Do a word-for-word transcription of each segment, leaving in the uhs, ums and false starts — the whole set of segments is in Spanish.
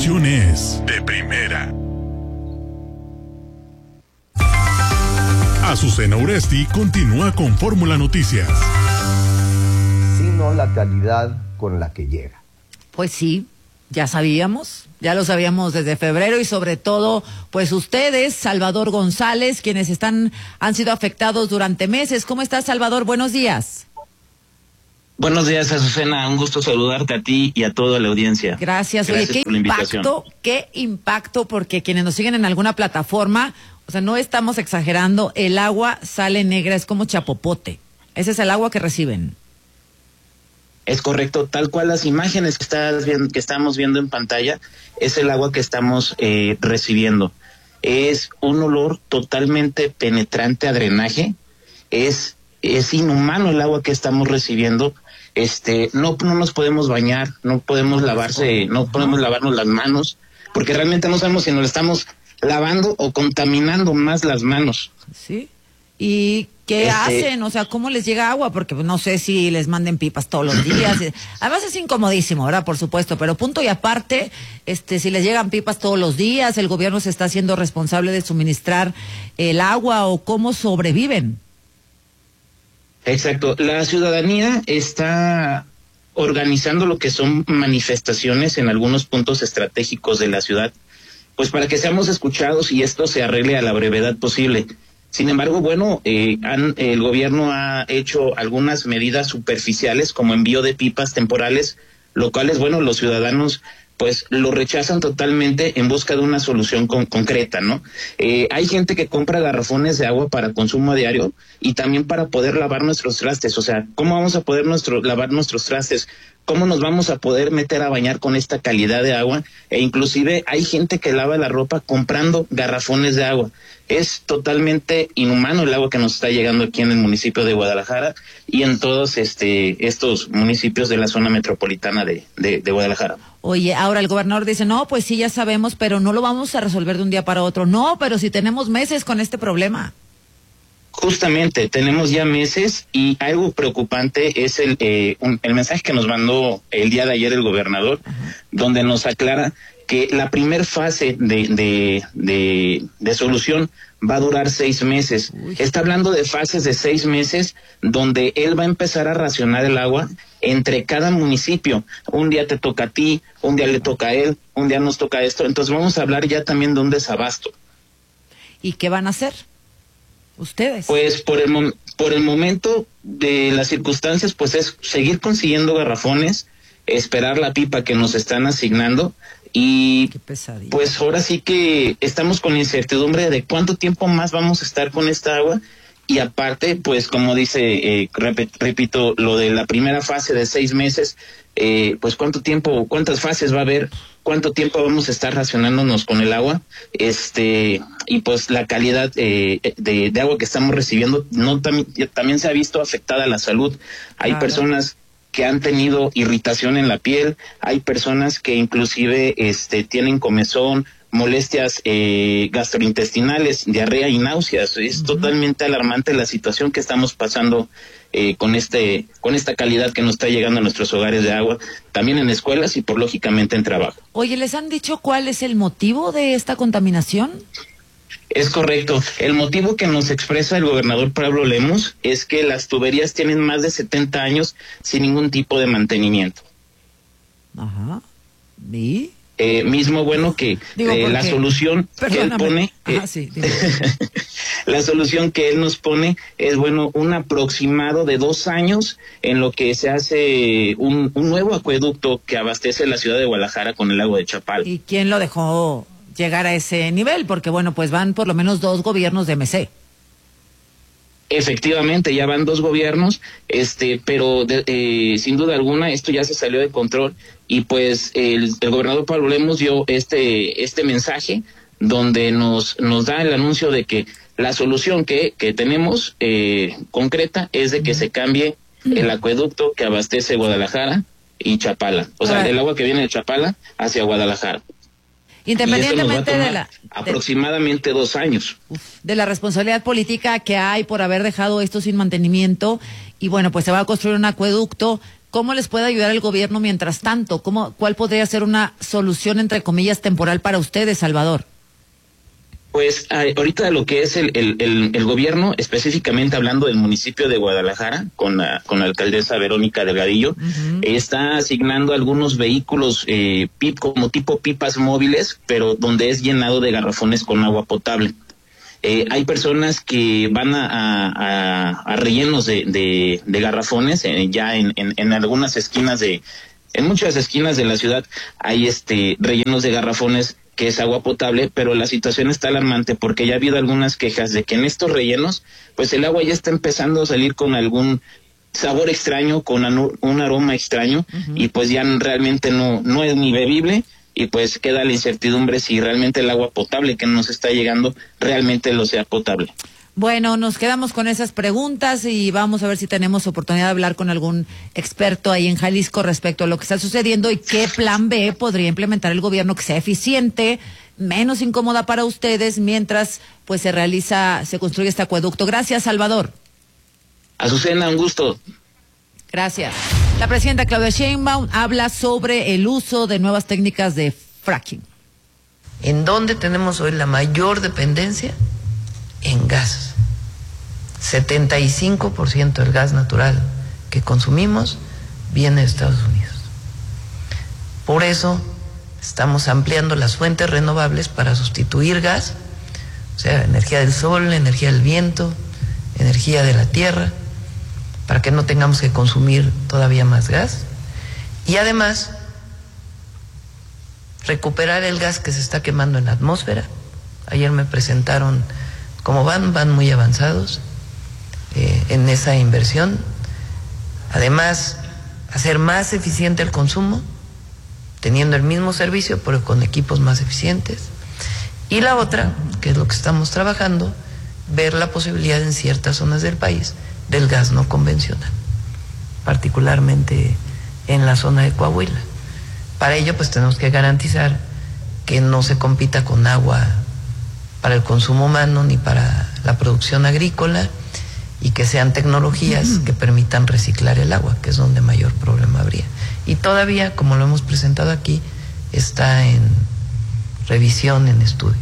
información es de primera. Azucena Uresti continúa con Fórmula Noticias. Sino la calidad con la que llega. Pues sí, ya sabíamos, ya lo sabíamos desde febrero y sobre todo, pues ustedes, Salvador González, quienes están, han sido afectados durante meses. ¿Cómo estás, Salvador? Buenos días. Buenos días, Azucena. Un gusto saludarte a ti y a toda la audiencia. Gracias. Gracias Oye, qué por la invitación. impacto, qué impacto, porque quienes nos siguen en alguna plataforma, o sea, no estamos exagerando, el agua sale negra, es como chapopote. Ese es el agua que reciben. Es correcto, tal cual las imágenes que estás viendo, que estamos viendo en pantalla, es el agua que estamos eh, recibiendo. Es un olor totalmente penetrante a drenaje, es, es inhumano el agua que estamos recibiendo. Este, no, no nos podemos bañar, no podemos lavarse, no podemos lavarnos las manos, porque realmente no sabemos si nos estamos lavando o contaminando más las manos. Sí. ¿Y qué este... hacen? O sea, ¿cómo les llega agua? Porque no sé si les manden pipas todos los días. Además es incomodísimo, ¿verdad? Por supuesto, pero punto y aparte, este, si les llegan pipas todos los días, el gobierno se está haciendo responsable de suministrar el agua, o cómo sobreviven. Exacto, la ciudadanía está organizando lo que son manifestaciones en algunos puntos estratégicos de la ciudad, pues para que seamos escuchados y esto se arregle a la brevedad posible. Sin embargo, bueno, eh, han, el gobierno ha hecho algunas medidas superficiales como envío de pipas temporales, lo cual es, bueno, los ciudadanos pues lo rechazan totalmente en busca de una solución con, concreta, ¿no? Eh, hay gente que compra garrafones de agua para consumo diario y también para poder lavar nuestros trastes. O sea, ¿cómo vamos a poder nuestro, lavar nuestros trastes? ¿Cómo nos vamos a poder meter a bañar con esta calidad de agua? E inclusive hay gente que lava la ropa comprando garrafones de agua. Es totalmente inhumano el agua que nos está llegando aquí en el municipio de Guadalajara y en todos este estos municipios de la zona metropolitana de, de, de Guadalajara. Oye, ahora el gobernador dice, no, pues sí, ya sabemos, pero no lo vamos a resolver de un día para otro. No, pero si tenemos meses con este problema. Justamente, tenemos ya meses y algo preocupante es el, eh, un, el mensaje que nos mandó el día de ayer el gobernador, uh-huh. donde nos aclara que la primer fase de, de, de, de solución va a durar seis meses. Uy. Está hablando de fases de seis meses donde él va a empezar a racionar el agua entre cada municipio. Un día te toca a ti, un día le toca a él, un día nos toca esto. Entonces vamos a hablar ya también de un desabasto. ¿Y qué van a hacer ustedes? Pues por el, mom- por el momento de las circunstancias, pues es seguir consiguiendo garrafones, esperar la pipa que nos están asignando y pues ahora sí que estamos con la incertidumbre de cuánto tiempo más vamos a estar con esta agua y aparte pues como dice, eh, rep- repito, lo de la primera fase de seis meses, eh, pues cuánto tiempo, cuántas fases va a haber, cuánto tiempo vamos a estar racionándonos con el agua, este y pues la calidad eh, de, de agua que estamos recibiendo no tam- también se ha visto afectada la salud. Hay claro. personas que han tenido irritación en la piel, hay personas que inclusive este tienen comezón, molestias eh, gastrointestinales, diarrea y náuseas. Es uh-huh. totalmente alarmante la situación que estamos pasando eh, con este con esta calidad que nos está llegando a nuestros hogares de agua, también en escuelas y por lógicamente en trabajo. Oye, ¿les han dicho cuál es el motivo de esta contaminación? Es correcto. El motivo que nos expresa el gobernador Pablo Lemus es que las tuberías tienen más de setenta años sin ningún tipo de mantenimiento. Ajá. ¿Y? Eh, mismo bueno que Digo, eh, la solución Perdóname. que él pone Ajá, eh, sí, la solución que él nos pone es bueno un aproximado de dos años en lo que se hace un, un nuevo acueducto que abastece la ciudad de Guadalajara con el agua de Chapala. ¿Y quién lo dejó llegar a ese nivel? Porque bueno, pues van por lo menos dos gobiernos de M C. Efectivamente, ya van dos gobiernos, este, pero de, eh, sin duda alguna esto ya se salió de control y pues el, el gobernador Pablo Lemus dio este este mensaje donde nos nos da el anuncio de que la solución que que tenemos eh, concreta es de que se cambie el acueducto que abastece Guadalajara y Chapala, o sea, el agua que viene de Chapala hacia Guadalajara. Independientemente de la... aproximadamente dos años. De la responsabilidad política que hay por haber dejado esto sin mantenimiento, y bueno, pues se va a construir un acueducto, ¿cómo les puede ayudar el gobierno mientras tanto? ¿Cómo, ¿Cuál podría ser una solución, entre comillas, temporal para ustedes, Salvador? Pues ahorita lo que es el, el, el, el gobierno, específicamente hablando del municipio de Guadalajara, con la, con la alcaldesa Verónica Delgadillo, uh-huh. está asignando algunos vehículos eh, pip, como tipo pipas móviles, pero donde es llenado de garrafones con agua potable. Eh, hay personas que van a, a, a rellenos de, de, de garrafones, eh, ya en, en, en algunas esquinas de, en muchas esquinas de la ciudad hay este rellenos de garrafones que es agua potable, pero la situación está alarmante porque ya ha habido algunas quejas de que en estos rellenos, pues el agua ya está empezando a salir con algún sabor extraño, con un aroma extraño, uh-huh. y pues ya realmente no, no es ni bebible, y pues queda la incertidumbre si realmente el agua potable que nos está llegando realmente lo sea potable. Bueno, nos quedamos con esas preguntas y vamos a ver si tenemos oportunidad de hablar con algún experto ahí en Jalisco respecto a lo que está sucediendo y qué plan B podría implementar el gobierno que sea eficiente, menos incómoda para ustedes, mientras pues se realiza, se construye este acueducto. Gracias, Salvador. Azucena, un gusto. Gracias. La presidenta Claudia Sheinbaum habla sobre el uso de nuevas técnicas de fracking. ¿En dónde tenemos hoy la mayor dependencia? En gas. setenta y cinco por ciento del gas natural que consumimos viene de Estados Unidos. Por eso estamos ampliando las fuentes renovables para sustituir gas, o sea, energía del sol, energía del viento, energía de la tierra, para que no tengamos que consumir todavía más gas. Y además, recuperar el gas que se está quemando en la atmósfera. Ayer me presentaron cómo van, van muy avanzados eh, en esa inversión. Además, hacer más eficiente el consumo, teniendo el mismo servicio, pero con equipos más eficientes. Y la otra, que es lo que estamos trabajando, ver la posibilidad en ciertas zonas del país del gas no convencional, particularmente en la zona de Coahuila. Para ello, pues tenemos que garantizar que no se compita con agua para el consumo humano ni para la producción agrícola, y que sean tecnologías que permitan reciclar el agua, que es donde mayor problema habría. Y todavía, como lo hemos presentado aquí, está en revisión, en estudio.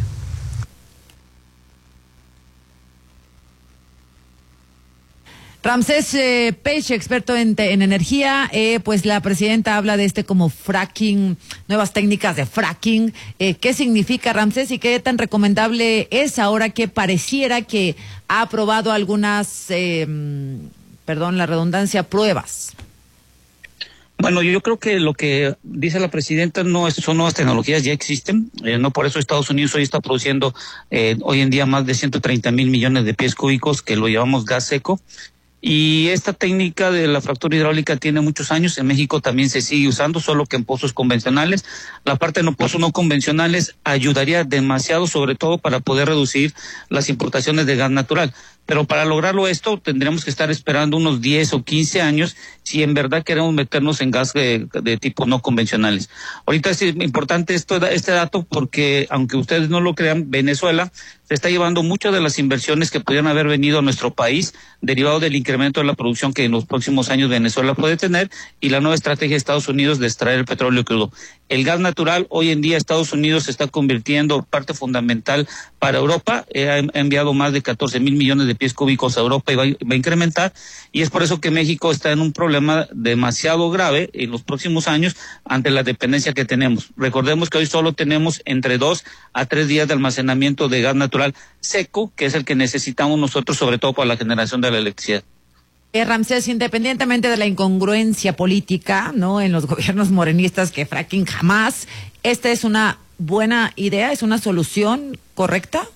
Ramsés eh, Peixe, experto en, en energía, eh, pues la presidenta habla de este como fracking, nuevas técnicas de fracking. Eh, ¿Qué significa, Ramsés, y qué tan recomendable es ahora que pareciera que ha aprobado algunas, eh, perdón la redundancia, pruebas? Bueno, yo creo que lo que dice la presidenta no es, son nuevas tecnologías, ya existen, eh, no por eso Estados Unidos hoy está produciendo eh, hoy en día más de ciento treinta mil millones de pies cúbicos, que lo llamamos gas seco. Y esta técnica de la fractura hidráulica tiene muchos años. En México también se sigue usando, solo que en pozos convencionales. La parte de los pozos no convencionales ayudaría demasiado, sobre todo para poder reducir las importaciones de gas natural. Pero para lograrlo esto tendríamos que estar esperando unos diez o quince años si en verdad queremos meternos en gas de, de tipo no convencionales. Ahorita es importante esto, este dato porque, aunque ustedes no lo crean, Venezuela se está llevando muchas de las inversiones que pudieran haber venido a nuestro país derivado del incremento de la producción que en los próximos años Venezuela puede tener y la nueva estrategia de Estados Unidos de extraer el petróleo crudo. El gas natural, hoy en día Estados Unidos se está convirtiendo en parte fundamental para Europa. Eh, ha enviado más de catorce mil millones de pies cúbicos a Europa y va, va a incrementar, y es por eso que México está en un problema demasiado grave en los próximos años ante la dependencia que tenemos. Recordemos que hoy solo tenemos entre dos a tres días de almacenamiento de gas natural seco, que es el que necesitamos nosotros, sobre todo para la generación de la electricidad. Eh, Ramsés, independientemente de la incongruencia política, ¿no?, en los gobiernos morenistas, que fracking jamás, ¿esta es una buena idea? ¿Es una solución correcta?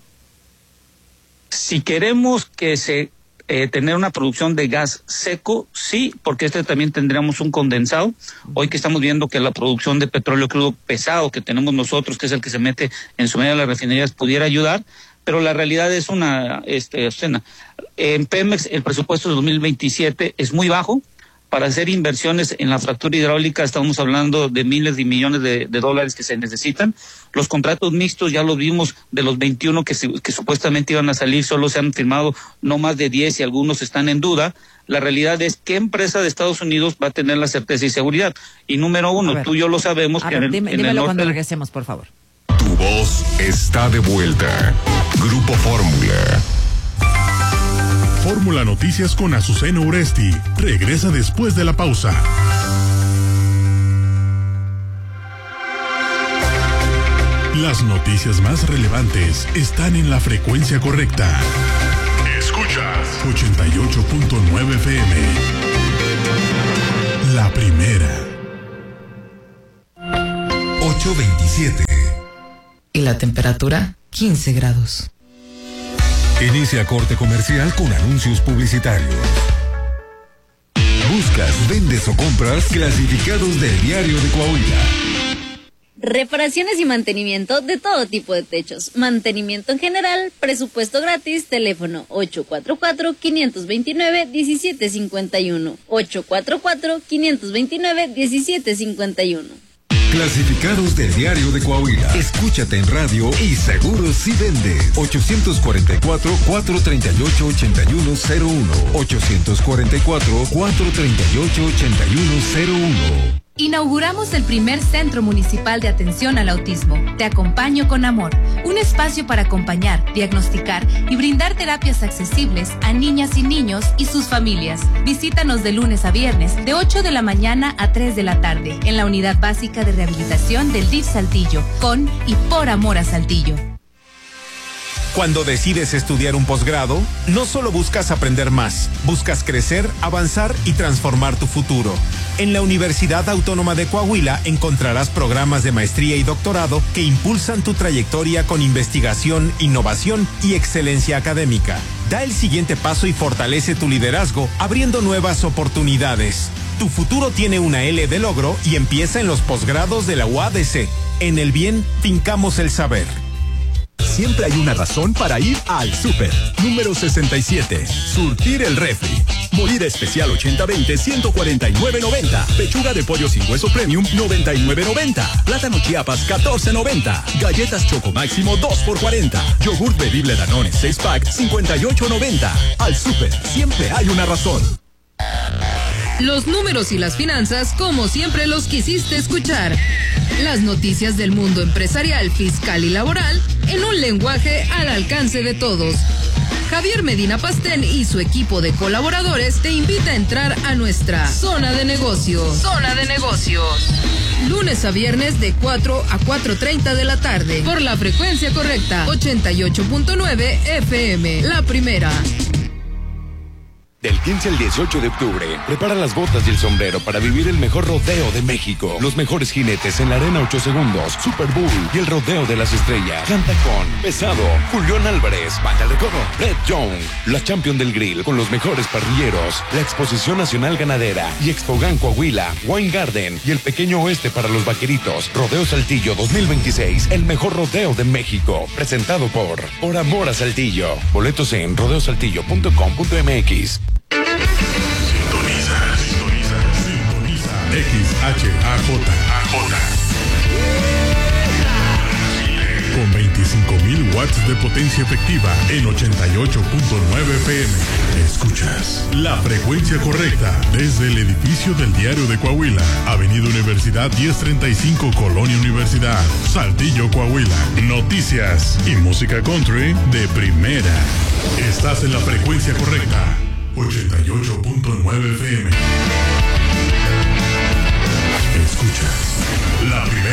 Si queremos que se eh, tener una producción de gas seco, sí, porque este también tendríamos un condensado. Hoy que estamos viendo que la producción de petróleo crudo pesado que tenemos nosotros, que es el que se mete en su medio de las refinerías, pudiera ayudar, pero la realidad es una este, escena. En Pemex el presupuesto de dos mil veintisiete es muy bajo. para hacer inversiones en la fractura hidráulica estamos hablando de miles de millones de, de dólares que se necesitan. Los contratos mixtos ya los vimos, de los veintiuno que, se, que supuestamente iban a salir, solo se han firmado no más de diez y algunos están en duda. La realidad es qué empresa de Estados Unidos va a tener la certeza y seguridad. Y número uno, ver, tú y yo lo sabemos. A que ver, en, dime, en dímelo el norte... cuando regresemos, por favor. Tu voz está de vuelta. Grupo Fórmula. Fórmula Noticias con Azucena Uresti. Regresa después de la pausa. Las noticias más relevantes están en la frecuencia correcta. Escuchas ochenta y ocho punto nueve F M. La primera. ocho veintisiete. Y la temperatura, quince grados. Inicia corte comercial con anuncios publicitarios. Buscas, vendes o compras clasificados del Diario de Coahuila. Reparaciones y mantenimiento de todo tipo de techos. Mantenimiento en general, presupuesto gratis, teléfono ocho cuatro cuatro, cinco dos nueve, uno siete cinco uno. ocho cuatro cuatro, cinco dos nueve, uno siete cinco uno. Clasificados del Diario de Coahuila. Escúchate en radio y seguro si vendes. ocho cuatro cuatro, cuatro tres ocho, ocho uno cero uno. ocho cuatro cuatro, cuatro tres ocho, ocho uno cero uno. Inauguramos el primer Centro Municipal de Atención al Autismo. Te acompaño con amor. Un espacio para acompañar, diagnosticar y brindar terapias accesibles a niñas y niños y sus familias. Visítanos de lunes a viernes, de ocho de la mañana a tres de la tarde, en la Unidad Básica de Rehabilitación del D I F Saltillo, con y por amor a Saltillo. Cuando decides estudiar un posgrado, no solo buscas aprender más, buscas crecer, avanzar y transformar tu futuro. En la Universidad Autónoma de Coahuila encontrarás programas de maestría y doctorado que impulsan tu trayectoria con investigación, innovación y excelencia académica. Da el siguiente paso y fortalece tu liderazgo, abriendo nuevas oportunidades. Tu futuro tiene una L de logro y empieza en los posgrados de la U A D C. En el bien, fincamos el saber. Siempre hay una razón para ir al súper. Número sesenta y siete. Surtir el refri. Molida especial ochenta veinte, ciento cuarenta y nueve noventa. Pechuga de pollo sin hueso premium, noventa y nueve noventa. Plátano Chiapas, catorce noventa. Galletas Choco Máximo, dos por cuarenta. Yogurt bebible Danone, seis pack, cincuenta y ocho noventa. Al súper, siempre hay una razón. Los números y las finanzas como siempre los quisiste escuchar. Las noticias del mundo empresarial, fiscal y laboral en un lenguaje al alcance de todos. Javier Medina Pastén y su equipo de colaboradores te invita a entrar a nuestra Zona de Negocios. Zona de Negocios. Lunes a viernes de cuatro a cuatro treinta de la tarde por la frecuencia correcta ochenta y ocho punto nueve F M, la primera. Del quince al dieciocho de octubre, prepara las botas y el sombrero para vivir el mejor rodeo de México. Los mejores jinetes en la arena ocho segundos, Super Bowl y el rodeo de las estrellas. Canta con Pesado, Julián Álvarez, Banda de Recodo, Red Young, la Champion del Grill con los mejores parrilleros, la Exposición Nacional Ganadera y Expogan Coahuila, Wine Garden y el Pequeño Oeste para los vaqueritos. Rodeo Saltillo dos mil veintiséis, el mejor rodeo de México. Presentado por Por Amor a Saltillo. Boletos en rodeo saltillo punto com punto m x. Sintoniza, sintoniza, sintoniza. X H A J A J. Con veinticinco mil watts de potencia efectiva en ochenta y ocho punto nueve F M. Escuchas la frecuencia correcta desde el edificio del Diario de Coahuila, Avenida Universidad diez treinta y cinco, Colonia Universidad, Saltillo, Coahuila. Noticias y música country de primera. Estás en la frecuencia correcta. ochenta y ocho punto nueve F M. Escuchas la primera.